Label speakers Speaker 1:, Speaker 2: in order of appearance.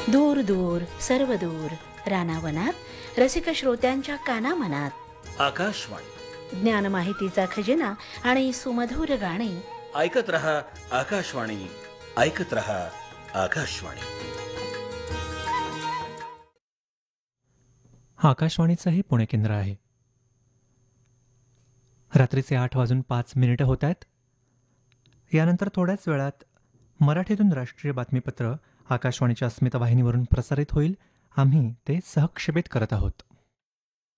Speaker 1: दूर दूर सर्व दूर रानावनात रसिक श्रोत्यांच्या कानामनात
Speaker 2: आकाशवाणी
Speaker 1: ज्ञान माहितीचा खजिना आणि सुमधुर गाणी.
Speaker 2: ऐकत रहा आकाशवाणी, ऐकत रहा आकाशवाणी.
Speaker 3: आकाशवाणीचं हे पुणे केंद्र आहे. रात्रीचे 8:05 होत आहेत. यानंतर थोड्याच वेळात मराठीतून राष्ट्रीय बातमीपत्र आकाशवाणीच्या अस्मिता वाहिनीवरून प्रसारित होईल. आम्ही ते सहक्षेपित करत आहोत.